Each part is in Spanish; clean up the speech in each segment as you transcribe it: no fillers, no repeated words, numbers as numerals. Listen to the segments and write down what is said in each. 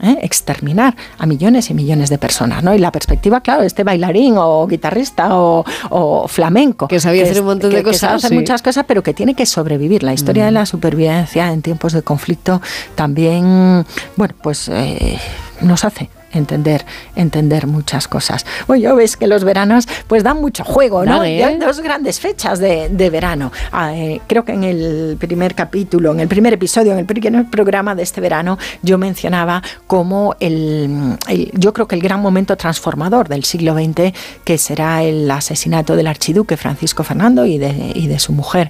exterminar a millones y millones de personas, ¿no? Y la perspectiva, claro, este bailarín o guitarrista o flamenco que sabía hacer un montón de cosas, que sabe hacer muchas cosas, pero que tiene que sobrevivir. La historia de la supervivencia en tiempos de conflicto también, pues nos hace entender muchas cosas. Bueno, yo ves que los veranos pues dan mucho juego, ¿no? Y hay dos grandes fechas de verano. Creo que en el primer capítulo, en el primer episodio, en el primer programa de este verano, yo mencionaba como yo creo que el gran momento transformador del siglo XX, que será el asesinato del archiduque Francisco Fernando y de su mujer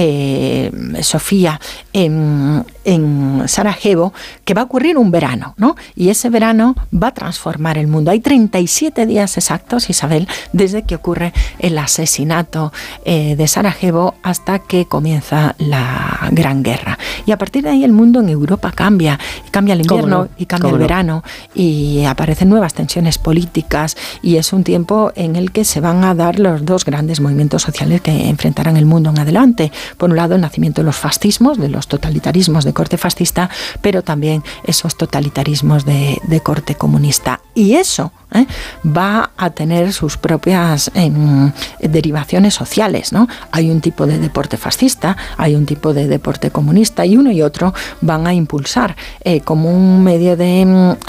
Sofía en Sarajevo, que va a ocurrir un verano, ¿no? Y ese verano va a transformar el mundo. Hay 37 días exactos, Isabel, desde que ocurre el asesinato de Sarajevo hasta que comienza la Gran Guerra. Y a partir de ahí el mundo en Europa cambia el invierno y cambia el verano y aparecen nuevas tensiones políticas y es un tiempo en el que se van a dar los dos grandes movimientos sociales que enfrentarán el mundo en adelante. Por un lado, el nacimiento de los fascismos, de los totalitarismos de corte fascista, pero también esos totalitarismos de corte comunista. Y eso va a tener sus propias derivaciones sociales, ¿no? Hay un tipo de deporte fascista, hay un tipo de deporte comunista y uno y otro van a impulsar como un medio de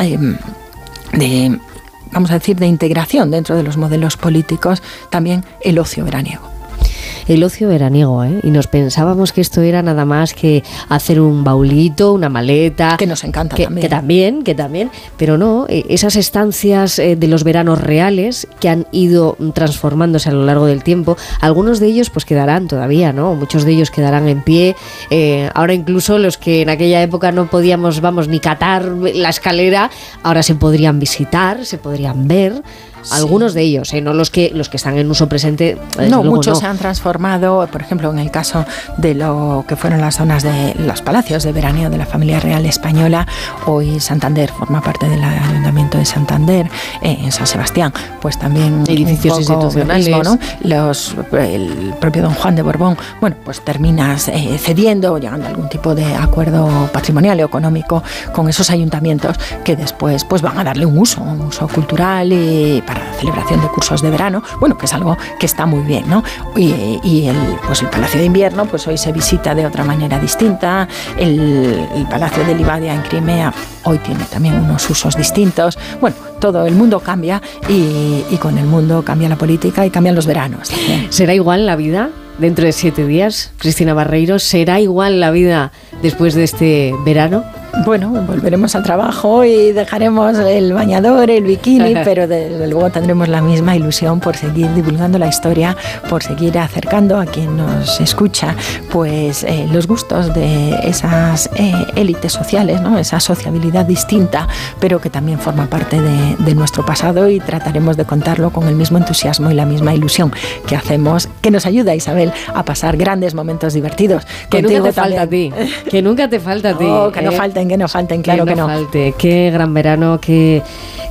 vamos a decir, de integración dentro de los modelos políticos también el ocio veraniego. El ocio veraniego, y nos pensábamos que esto era nada más que hacer un baulito, una maleta. Que nos encanta también. Que también, pero no, esas estancias de los veranos reales que han ido transformándose a lo largo del tiempo, algunos de ellos pues quedarán todavía, ¿no? Muchos de ellos quedarán en pie. Ahora incluso los que en aquella época no podíamos, ni catar la escalera, ahora se podrían visitar, se podrían ver. Sí. Algunos de ellos, no los que están en uso presente. No, muchos se han transformado, por ejemplo, en el caso de lo que fueron las zonas de los palacios de veraneo de la familia real española. Hoy Santander forma parte del Ayuntamiento de Santander, en San Sebastián, pues también edificios institucionales, mismo, ¿no? El propio Don Juan de Borbón, pues terminas cediendo, llegando a algún tipo de acuerdo patrimonial o económico con esos ayuntamientos que después pues van a darle un uso cultural y para la celebración de cursos de verano, que es algo que está muy bien, ¿no? Y el Palacio de Invierno, pues hoy se visita de otra manera distinta. El Palacio de Livadia en Crimea hoy tiene también unos usos distintos. Todo el mundo cambia y con el mundo cambia la política y cambian los veranos también. ¿Será igual la vida dentro de 7 días, Cristina Barreiro? ¿Será igual la vida después de este verano? Volveremos al trabajo y dejaremos el bañador, el bikini, pero desde luego tendremos la misma ilusión por seguir divulgando la historia, por seguir acercando a quien nos escucha, pues los gustos de esas élites sociales, ¿no? Esa sociabilidad distinta, pero que también forma parte de nuestro pasado y trataremos de contarlo con el mismo entusiasmo y la misma ilusión que hacemos, que nos ayuda, Isabel, a pasar grandes momentos divertidos. Que nunca te falta a ti. Que nunca te falta a ti. Que no falten, claro que no. Falte. Qué gran verano, qué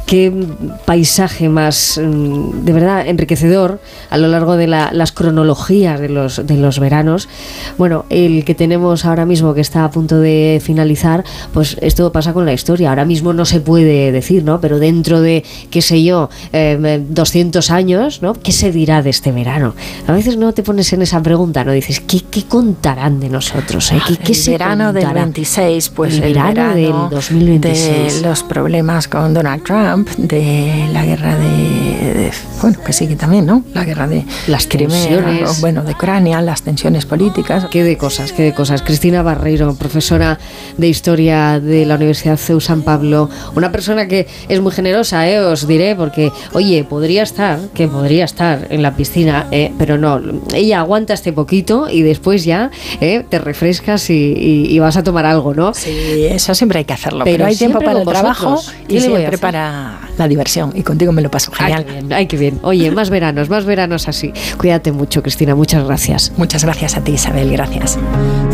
paisaje más, de verdad, enriquecedor a lo largo de las cronologías de los veranos. El que tenemos ahora mismo, que está a punto de finalizar, pues esto pasa con la historia. Ahora mismo no se puede decir, ¿no? Pero dentro de, 200 años, ¿no? ¿Qué se dirá de este verano? A veces no te pones en esa pregunta, ¿no? Dices, ¿qué contarán de nosotros? ¿Qué el verano del 26, pues el verano del 2026. De los problemas con Donald Trump, de la guerra que sigue también, ¿no? La guerra de las tensiones, de Ucrania, las tensiones políticas. Qué de cosas. Cristina Barreiro, profesora de Historia de la Universidad CEU San Pablo, una persona que es muy generosa, os diré, porque, podría estar en la piscina, pero no, ella aguanta este poquito y después ya te refrescas y vas a tomar algo, ¿no? Sí, eso siempre hay que hacerlo, pero hay tiempo para el trabajo y siempre para la diversión, y contigo me lo paso genial. Ay, qué bien. Oye, más veranos así. Cuídate mucho, Cristina, muchas gracias. Muchas gracias a ti, Isabel, gracias.